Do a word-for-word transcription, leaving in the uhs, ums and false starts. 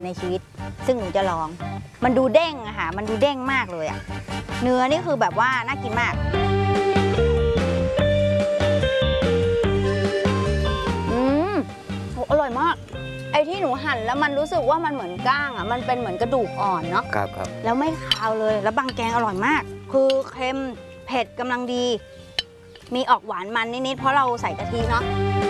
ในชีวิตซึ่งหนูจะลองมันดูเด้งอะค่ะมันดูเด้งมากเลยอะเนื้อนี่คือแบบว่าน่ากินมากอืมอร่อยมากไอ้ที่หนูหั่นแล้วมันรู้สึกว่ามันเหมือนก้างอะมันเป็นเหมือนกระดูกอ่อนเนาะครับครับแล้วไม่คาวเลยแล้วบางแกงอร่อยมากคือเค็มเผ็ดกำลังดีมีออกหวานมันนิดๆเพราะเราใส่กะทิเนาะ